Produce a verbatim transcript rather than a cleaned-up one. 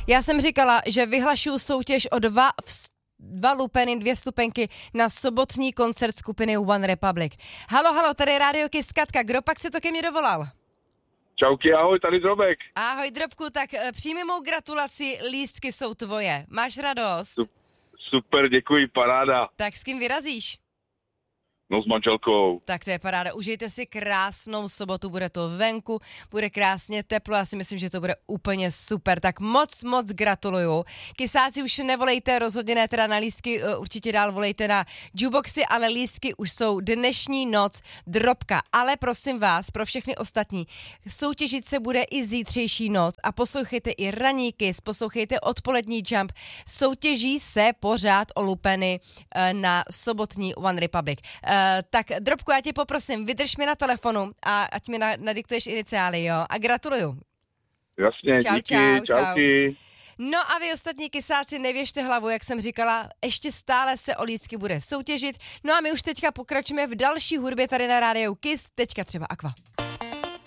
Já jsem říkala, že vyhlašuju soutěž o dva vst- dva lupeny, dvě stupenky na sobotní koncert skupiny One Republic. Halo, halo, tady Rádio Kiss Katka, kdo pak se to ke mně dovolal? Čauky, ahoj, tady Drobek. Ahoj Drobku, tak přijmi mou gratulaci, lístky jsou tvoje. Máš radost? Super, děkuji, paráda. Tak s kým vyrazíš? No s manželkou. Tak to je paráda, užijte si krásnou sobotu, bude to venku, bude krásně teplo, já si myslím, že to bude úplně super, tak moc, moc gratuluju. Kysáci už nevolejte, rozhodně ne teda na lístky, určitě dál volejte na jukeboxy, ale lístky už jsou dnešní noc Drobka, ale prosím vás, pro všechny ostatní, soutěžit se bude i zítřejší noc a poslouchejte i ranní Kiss, poslouchejte odpolední Jump, soutěží se pořád o lupeny na sobotní One Republic. Uh, tak Drobku, já tě poprosím, vydrž mi na telefonu a ať mi na, nadiktuješ iniciály, jo? A gratuluju. Jasně, čau, díky, čau, čauky. čau. No a vy ostatní kysáci, nevěžte hlavu, jak jsem říkala, ještě stále se o lístky bude soutěžit. No a my už teďka pokračujeme v další hudbě tady na rádiu Kiss, teďka třeba Aqua.